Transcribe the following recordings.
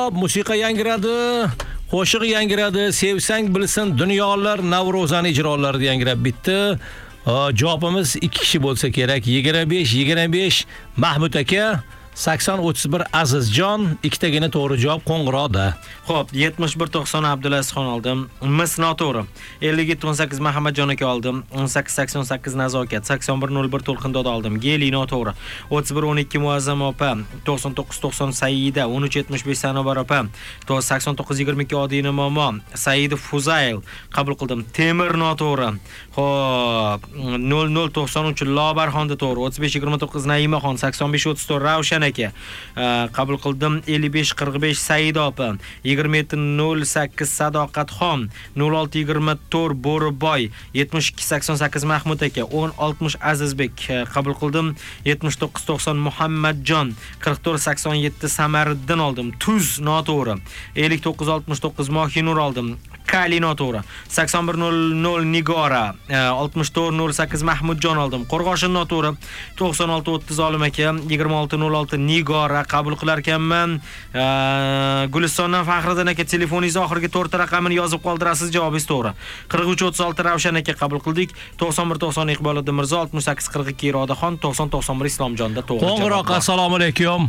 Xo'p, musiqa yangradi, qo'shiq yangradi, sevsang bilsin dunyolar Navruzani ijrolarida yangrab bitdi. Javobimiz 2 kishi bo'lsa kerak. 25 Mahmud aka, 80-31 Azizjon, ikkitagina to'g'ri javob qo'ng'iroqda. Xo'p, 71-90 Abdulazizxon oldim. Mis noto'g'ri. 57-18 Muhammadjon aka oldim. 18-88 Nazokat, 81-01 To'lqindod oldim. Geli noto'g'ri. 31-12 Muazzam opa, 99-90 Saida, 13-75 Sanobar opa, 89-22 Odina momo, Saidov Fuzayl qabul qildim. Temir noto'g'ri. Xo'p, 00-93 Lobarxonda to'g'ri. 35-29 Naimaxon, 85-34 Ravshan aka qabul qildim. 55-45 Saida opa, 27-08 Sadoqatxon, 06-24 Bo'riboy, 72-88 Mahmud aka, 10-60 Azizbek qabul qildim. 79-90 Muhammadjon, 44-87 Samariddin oldim. Tuz noto'g'ri. 59-69 Mohinur oldim. Kali noto'g'ri. 81-00 Nigora, 64-08 Mahmudjon oldim. Qo'rg'oshin noto'g'ri. 96-30 Olim aka, 26-06 Nigora qabul qilar ekanman. Gulistondan Faxriddin aka telefoningiz oxirgi 4 raqamini yozib qoldirasiz, javobingiz to'g'ri. 43-36 Ravshan aka qabul qildik. 91-90 Iqboliddin Mirzo, 68-42 Irodaxon, 90-91 Islomjonda to'g'ri javob. Qo'ng'iroq, assalomu alaykum.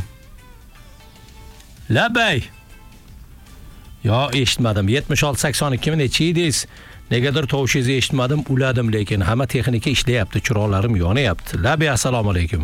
Labay. Yo, eshitmadim. 76-82 necha edingiz? Negadir tovushingizni eshitmadim, uladim, lekin hamma texnika ishlayapti, chiroqlarim yonyapti. Labay, assalomu alaykum.